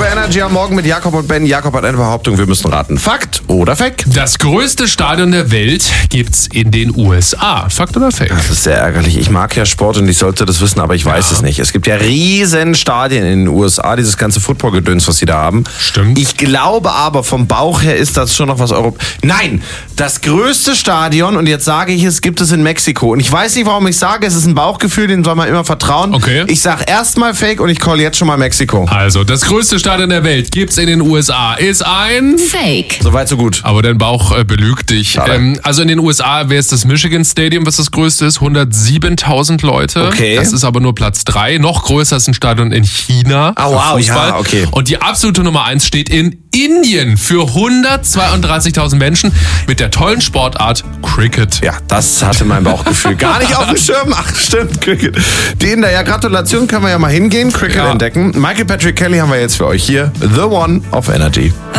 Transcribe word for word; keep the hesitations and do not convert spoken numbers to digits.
Energy am Morgen mit Jakob und Ben. Jakob hat eine Behauptung, wir müssen raten. Fakt oder Fake? Das größte Stadion der Welt gibt's in den U S A. Fakt oder Fake? Das ist sehr ärgerlich. Ich mag ja Sport und ich sollte das wissen, aber ich weiß Ja. es nicht. Es gibt ja riesen Stadien in den U S A, dieses ganze Football-Gedöns, was sie da haben. Stimmt. Ich glaube aber, vom Bauch her ist das schon noch was Europ... Nein! Das größte Stadion, und jetzt sage ich es, gibt es in Mexiko. Und ich weiß nicht, warum ich sage, es ist ein Bauchgefühl, dem soll man immer vertrauen. Okay. Ich sage erstmal Fake und ich call jetzt schon mal Mexiko. Also, das größte Stadion der Welt gibt's in den U S A. Ist ein... Fake. Soweit, so gut. Aber dein Bauch äh, belügt dich. Schade. Ähm, also in den U S A wäre es das Michigan Stadium, was das größte ist. hundertsiebentausend Leute. Okay. Das ist aber nur Platz drei. Noch größer ist ein Stadion in China. Ah, für wow, Fußball. ja, okay. Und die absolute Nummer eins steht in Indien für hundertzweiunddreißigtausend Menschen mit der tollen Sportart Cricket. Ja, das hatte mein Bauchgefühl gar nicht auf dem Schirm. Ach, stimmt, Cricket. Den da, ja, Gratulation, können wir ja mal hingehen, Cricket Ja. entdecken. Michael Patrick Kelly haben wir jetzt für euch hier. The One of Energy.